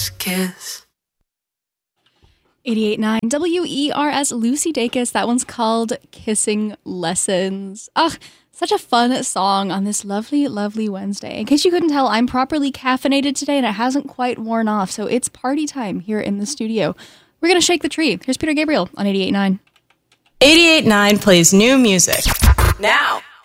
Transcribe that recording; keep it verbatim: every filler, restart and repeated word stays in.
last kiss. eighty-eight point nine W E R S, Lucy Dacus. That one's called Kissing Lessons. Ugh, such a fun song on this lovely, lovely Wednesday. In case you couldn't tell, I'm properly caffeinated today and it hasn't quite worn off, so it's party time here in the studio. We're going to shake the tree. Here's Peter Gabriel on eighty-eight point nine. eighty-eight point nine plays new music. Now.